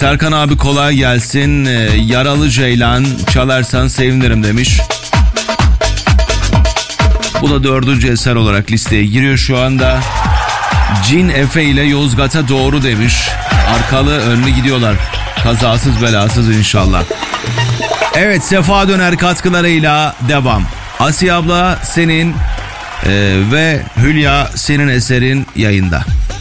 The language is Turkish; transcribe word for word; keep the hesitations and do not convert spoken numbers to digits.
Serkan abi kolay gelsin. Ee, Yaralı Ceylan çalarsan sevinirim demiş. Bu da dördüncü eser olarak listeye giriyor şu anda. Cin Efe ile Yozgat'a doğru demiş. Arkalı önlü gidiyorlar. Kazasız belasız inşallah. Evet, Sefa Döner katkılarıyla devam. Asiye abla senin e, ve Hülya senin eserin yayında.